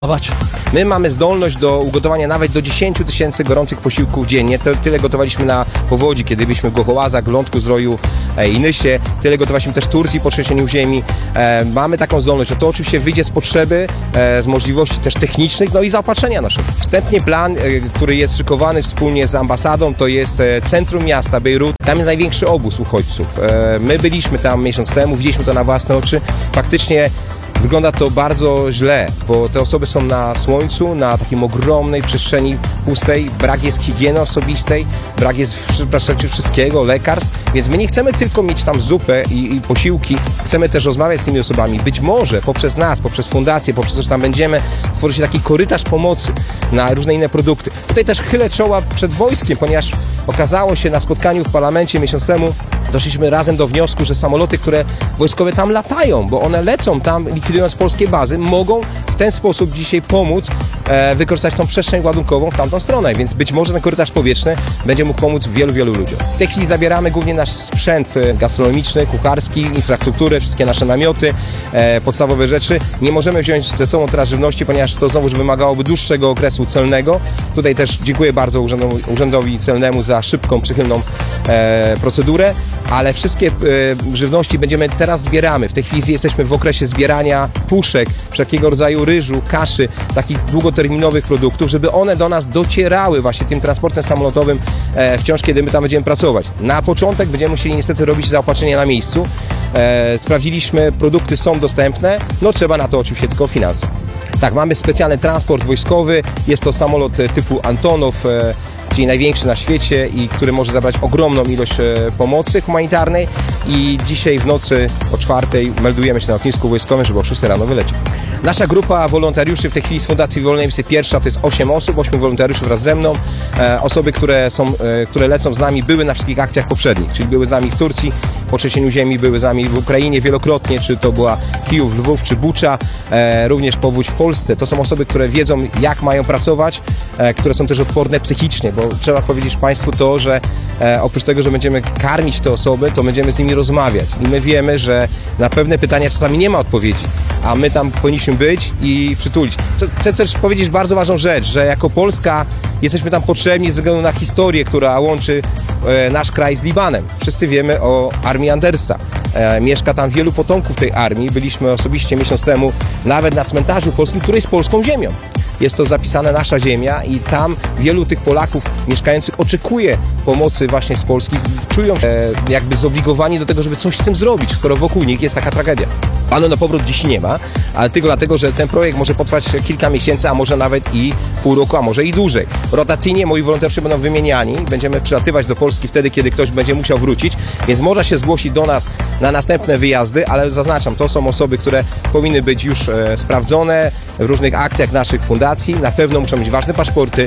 My mamy zdolność do ugotowania nawet do 10 000 gorących posiłków dziennie. Tyle gotowaliśmy na Powodzi, kiedy byliśmy w Gochołazach, Lądku Zdroju i Nysie. Tyle gotowaliśmy też Turcji po trzęsieniu ziemi. Mamy taką zdolność. To oczywiście wyjdzie z potrzeby, z możliwości też technicznych, no i zaopatrzenia naszego. Wstępnie plan, który jest szykowany wspólnie z ambasadą, to jest centrum miasta Bejrut. Tam jest największy obóz uchodźców. My byliśmy tam miesiąc temu, widzieliśmy to na własne oczy. Faktycznie wygląda to bardzo źle, bo te osoby są na słońcu, na takim ogromnej przestrzeni pustej, brak jest higieny osobistej, brak jest wszystkiego, lekarstw, więc my nie chcemy tylko mieć tam zupę i posiłki, chcemy też rozmawiać z tymi osobami. Być może poprzez nas, poprzez fundację, poprzez to, że tam będziemy stworzyć taki korytarz pomocy na różne inne produkty. Tutaj też chylę czoła przed wojskiem, ponieważ okazało się na spotkaniu w parlamencie miesiąc temu, doszliśmy razem do wniosku, że samoloty, które wojskowe tam latają, bo one lecą tam, likwidując polskie bazy, mogą w ten sposób dzisiaj pomóc wykorzystać tą przestrzeń ładunkową w tamtą stronę, więc być może ten korytarz powietrzny będzie mógł pomóc wielu ludziom. W tej chwili zabieramy głównie nasz sprzęt gastronomiczny, kucharski, infrastrukturę, wszystkie nasze namioty, podstawowe rzeczy. Nie możemy wziąć ze sobą teraz żywności, ponieważ to znowuż wymagałoby dłuższego okresu celnego. Tutaj też dziękuję bardzo Urzędowi Celnemu za szybką, przychylną procedurę, ale wszystkie żywności teraz zbieramy. W tej chwili jesteśmy w okresie zbierania puszek, wszelkiego rodzaju ryżu, kaszy, takich długoterminowych produktów, żeby one do nas docierały właśnie tym transportem samolotowym wciąż, kiedy my tam będziemy pracować. Na początek będziemy musieli niestety robić zaopatrzenie na miejscu. Sprawdziliśmy, produkty są dostępne, no trzeba na to oczywiście tylko finanse. Tak, mamy specjalny transport wojskowy, jest to samolot typu Antonow, czyli największy na świecie i który może zabrać ogromną ilość pomocy humanitarnej i dzisiaj w nocy o 4:00 meldujemy się na lotnisku wojskowym, żeby o 6:00 rano wylecieć. Nasza grupa wolontariuszy w tej chwili z Fundacji Wolne Miejsce Pierwsza to jest 8 osób, 8 wolontariuszy wraz ze mną. Osoby, które lecą z nami, były na wszystkich akcjach poprzednich, czyli były z nami w Turcji po trzęsieniu ziemi, były z nami w Ukrainie wielokrotnie, czy to była Kijów, Lwów, czy Bucza, również powódź w Polsce. To są osoby, które wiedzą, jak mają pracować, które są też odporne psychicznie, bo trzeba powiedzieć Państwu to, że oprócz tego, że będziemy karmić te osoby, to będziemy z nimi rozmawiać i my wiemy, że na pewne pytania czasami nie ma odpowiedzi, a my tam powinniśmy być i przytulić. Chcę też powiedzieć bardzo ważną rzecz, że jako Polska jesteśmy tam potrzebni ze względu na historię, która łączy nasz kraj z Libanem. Wszyscy wiemy o armii Andersa. Mieszka tam wielu potomków tej armii. Byliśmy osobiście miesiąc temu nawet na cmentarzu polskim, który jest polską ziemią. Jest to zapisane nasza ziemia i tam wielu tych Polaków mieszkających oczekuje pomocy właśnie z Polski. Czują się jakby zobligowani do tego, żeby coś z tym zrobić, skoro wokół nich jest taka tragedia. Planu na powrót dziś nie ma, ale tylko dlatego, że ten projekt może potrwać kilka miesięcy, a może nawet i pół roku, a może i dłużej. Rotacyjnie moi wolontariusze będą wymieniani, będziemy przylatywać do Polski wtedy, kiedy ktoś będzie musiał wrócić, więc może się zgłosić do nas na następne wyjazdy, ale zaznaczam, to są osoby, które powinny być już sprawdzone w różnych akcjach naszych fundacji, na pewno muszą mieć ważne paszporty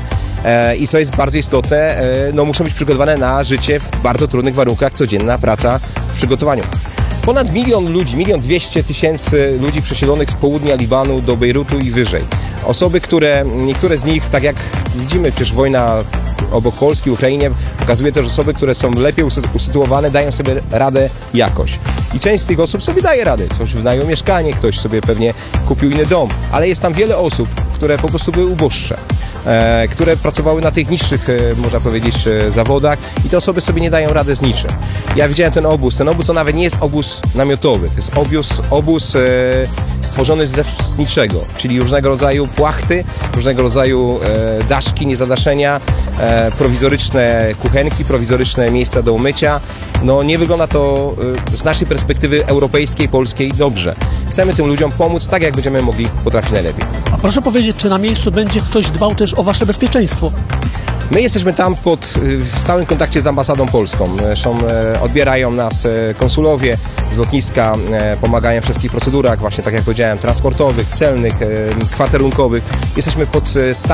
i co jest bardzo istotne, no muszą być przygotowane na życie w bardzo trudnych warunkach, codzienna praca w przygotowaniu. Ponad 1 000 000 ludzi, 1 200 000 ludzi przesiolonych z południa Libanu do Bejrutu i wyżej. Osoby, niektóre z nich, tak jak widzimy, przecież wojna obok Polski, Ukrainie, pokazuje też osoby, które są lepiej usytuowane, dają sobie radę jakoś. I część z tych osób sobie daje radę. Ktoś wynajął mieszkanie, ktoś sobie pewnie kupił inny dom, ale jest tam wiele osób, które po prostu były uboższe, które pracowały na tych niższych, można powiedzieć, zawodach i te osoby sobie nie dają rady z niczym. Ja widziałem ten obóz to nawet nie jest obóz namiotowy, to jest obóz stworzony z niczego, czyli różnego rodzaju płachty, różnego rodzaju daszki, niezadaszenia, prowizoryczne kuchenki, prowizoryczne miejsca do umycia. No nie wygląda to z naszej perspektywy europejskiej, polskiej dobrze. Chcemy tym ludziom pomóc tak, jak będziemy potrafić najlepiej. A proszę powiedzieć, czy na miejscu będzie ktoś dbał też o wasze bezpieczeństwo? My jesteśmy tam w stałym kontakcie z ambasadą polską. Zresztą odbierają nas konsulowie z lotniska, pomagają w wszystkich procedurach, właśnie tak jak powiedziałem, transportowych, celnych, kwaterunkowych. Jesteśmy pod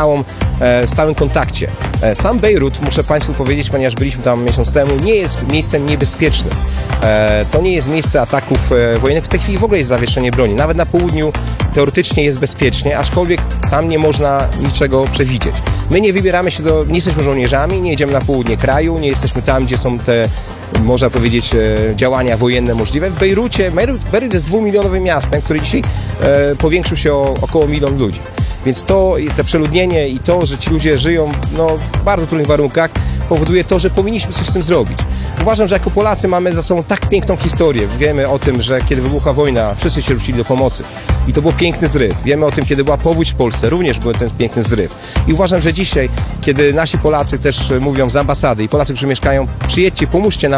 stałym kontakcie. Sam Bejrut, muszę Państwu powiedzieć, ponieważ byliśmy tam miesiąc temu, nie jest miejscem niebezpiecznym. To nie jest miejsce ataków wojennych. W tej chwili w ogóle jest zawieszenie broni. Nawet na południu teoretycznie jest bezpiecznie, aczkolwiek tam nie można niczego przewidzieć. My nie wybieramy się nie jesteśmy żołnierzami, nie jedziemy na południe kraju, nie jesteśmy tam, gdzie są te, można powiedzieć, działania wojenne możliwe. W Bejrut jest 2-milionowym miastem, który dzisiaj powiększył się o około 1 000 000 ludzi. Więc te przeludnienie i to, że ci ludzie żyją w bardzo trudnych warunkach, powoduje to, że powinniśmy coś z tym zrobić. Uważam, że jako Polacy mamy za sobą tak piękną historię. Wiemy o tym, że kiedy wybuchła wojna, wszyscy się rzucili do pomocy. I to był piękny zryw. Wiemy o tym, kiedy była powódź w Polsce, również był ten piękny zryw. I uważam, że dzisiaj, kiedy nasi Polacy też mówią z ambasady i Polacy, którzy mieszkają, przyjedźcie, pomóżcie nam,